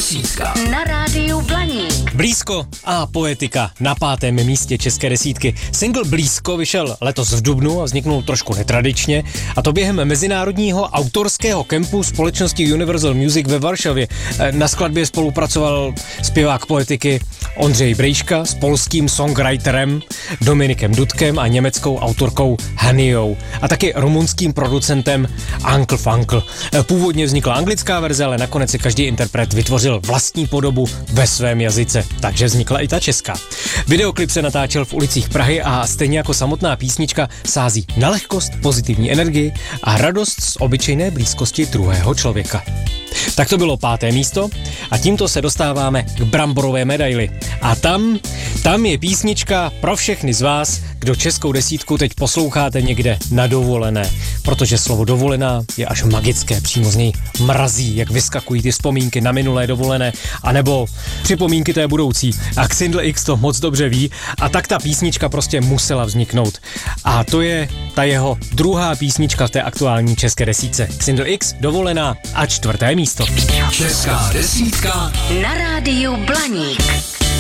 desítka na rádiu Blaník. Blízko a poetika na 5. místě české desítky. Single Blízko vyšel letos v dubnu a vzniknul trošku netradičně, a to během mezinárodního autorského kempu společnosti Universal Music ve Varšavě. Na skladbě spolupracoval zpěvák poetiky Ondřej Brejška s polským songwriterem Dominikem Dudkem a německou autorkou Haniou a taky rumunským producentem Uncle Funkle. Původně vznikla anglická verze, ale nakonec si každý interpret vytvořil vlastní podobu ve svém jazyce, takže vznikla i ta česká. Videoklip se natáčel v ulicích Prahy a stejně jako samotná písnička sází na lehkost, pozitivní energii a radost z obyčejné blízkosti druhého člověka. Tak to bylo 5. místo a tímto se dostáváme k bramborové medaili. A tam je písnička pro všechny z vás, kdo českou desítku teď posloucháte někde na dovolené, protože slovo dovolená je až magické, přímo z něj mrazí, jak vyskakují ty vzpomínky na minulé dovolené, anebo připomínky té budoucí. A Xindl X to moc dobře ví, a tak ta písnička prostě musela vzniknout. A to je ta jeho druhá písnička v té aktuální české desítce. Xindl X, dovolená a 4. místo. Česká desítka Na rádiu Blaník.